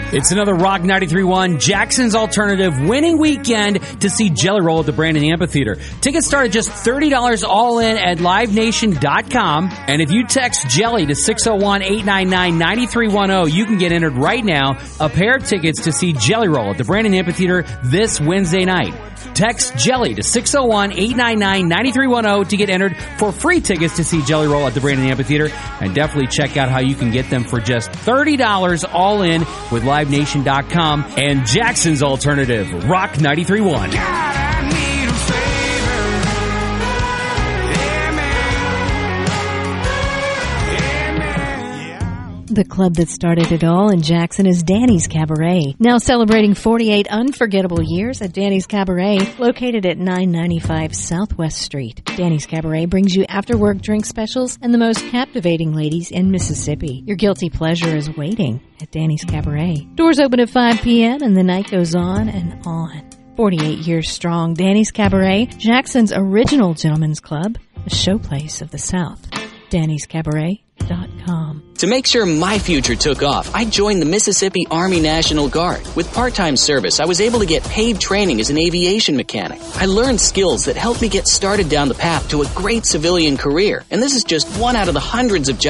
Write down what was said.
It's another Rock 93.1 Jackson's Alternative winning weekend to see Jelly Roll at the Brandon Amphitheater. Tickets start at just $30 all in at livenation.com. And if you text Jelly to 601-899-9310, you can get entered right now a pair of tickets to see Jelly Roll at the Brandon Amphitheater this Wednesday night. Text Jelly to 601-899-9310 to get entered for free tickets to see Jelly Roll at the Brandon Amphitheater. And definitely check out how you can get them for just $30 all in with livenation.com and Jackson's Alternative, Rock 93.1. The club that started it all in Jackson is Danny's Cabaret. Now celebrating 48 unforgettable years at Danny's Cabaret, located at 995 Southwest Street. Danny's Cabaret brings you after-work drink specials and the most captivating ladies in Mississippi. Your guilty pleasure is waiting at Danny's Cabaret. Doors open at 5 p.m. and the night goes on and on. 48 years strong, Danny's Cabaret, Jackson's original gentleman's club, a showplace of the South. Danny'sCabaret.com. To make sure my future took off, I joined the Mississippi Army National Guard. With part-time service, I was able to get paid training as an aviation mechanic. I learned skills that helped me get started down the path to a great civilian career. And this is just one out of the hundreds of jobs